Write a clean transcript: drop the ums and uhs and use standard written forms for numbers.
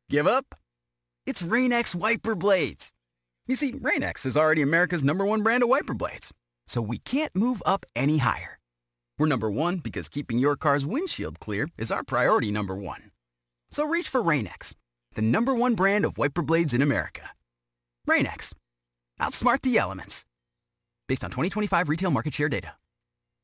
Give up? It's Rain-X wiper blades. You see, Rain-X is already America's #1 brand of wiper blades, so we can't move up any higher. We're #1 because keeping your car's windshield clear is our priority #1. So reach for Rain-X, the #1 brand of wiper blades in America. Rain-X. Outsmart the elements. Based on 2025 retail market share data.